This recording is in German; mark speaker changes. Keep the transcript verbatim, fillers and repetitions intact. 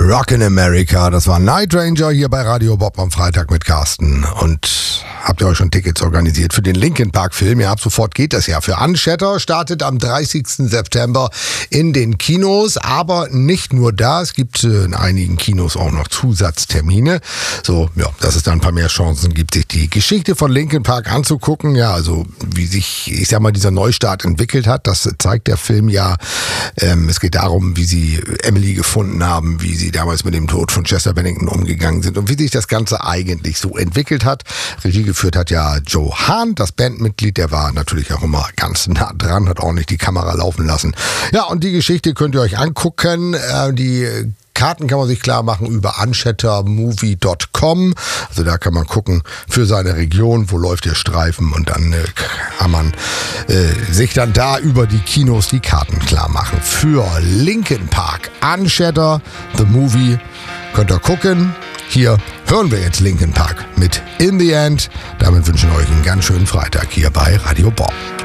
Speaker 1: Rockin' America, das war Night Ranger hier bei Radio Bob am Freitag mit Carsten. Und habt ihr euch schon Tickets organisiert für den Linkin Park Film? Ja, ab sofort geht das ja. Für Unshatter startet am dreißigsten September in den Kinos, aber nicht nur da. Es gibt in einigen Kinos auch noch Zusatztermine. So, ja, dass es dann ein paar mehr Chancen gibt, sich die Geschichte von Linkin Park anzugucken. Ja, also wie sich, ich sag mal, dieser Neustart entwickelt hat, das zeigt der Film ja. Ähm, es geht darum, wie sie Emily gefunden haben, wie sie damals mit dem Tod von Chester Bennington umgegangen sind und wie sich das Ganze eigentlich so entwickelt hat. Regie geführt hat ja Joe Hahn, das Bandmitglied, der war natürlich auch immer ganz nah dran, hat ordentlich die Kamera laufen lassen. Ja, und die Geschichte könnt ihr euch angucken. Äh, die Karten kann man sich klar machen über unshatter movie dot com. Also da kann man gucken für seine Region, wo läuft der Streifen, und dann äh, kann man äh, sich dann da über die Kinos die Karten klar machen. Für Linkin Park, Unshatter, The Movie, könnt ihr gucken. Hier hören wir jetzt Linkin Park mit In the End. Damit wünschen wir euch einen ganz schönen Freitag hier bei Radio Bob.